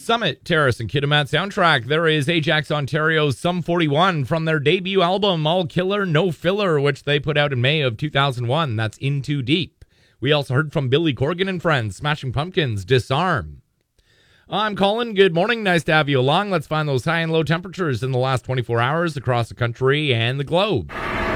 Summit, Terrace, and Kitimat soundtrack. There is Ajax Ontario's Sum 41 from their debut album, All Killer, No Filler, which they put out in May of 2001. That's In Too Deep. We also heard from Billy Corgan and Friends, Smashing Pumpkins, Disarm. I'm Colin. Good morning. Nice to have you along. Let's find those high and low temperatures in the last 24 hours across the country and the globe.